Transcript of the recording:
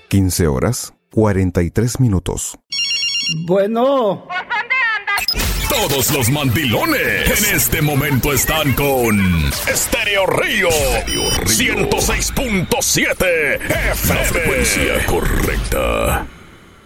15 horas, 43 minutos. Bueno. Todos los mandilones en este momento están con Estéreo Río 106.7 FM. La frecuencia correcta.